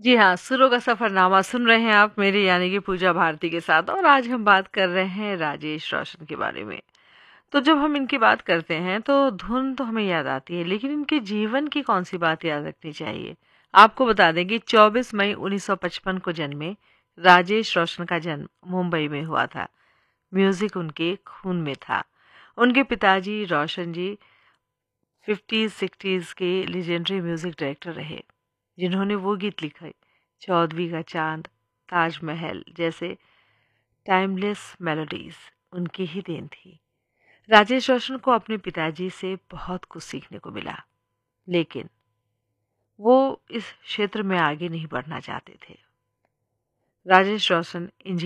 जी हाँ, सुरों का सफ़रनामा सुन रहे हैं आप मेरी यानी कि पूजा भारती के साथ और आज हम बात कर रहे हैं राजेश रोशन के बारे में। तो जब हम इनकी बात करते हैं तो धुन तो हमें याद आती है, लेकिन इनके जीवन की कौन-सी बात याद रखनी चाहिए? आपको बता दें कि 24 मई 1955 को जन्मे राजेश रोशन का जन्म मुंबई में हुआ था। म्यूज़िक उनके खून में था। उनके पिताजी रोशन जी 50-60s के लीजेंडरी म्यूज़िक डायरेक्टर रहे, जिन्होंने वो गीत लिखे चौदहवीं का चांद, ताजमहल जैसे टाइमलेस मेलोडीज उनकी ही देन थी। राजेश रोशन को अपने पिताजी से बहुत कुछ सीखने को मिला, लेकिन वो इस क्षेत्र में आगे नहीं बढ़ना चाहते थे। राजेश रोशन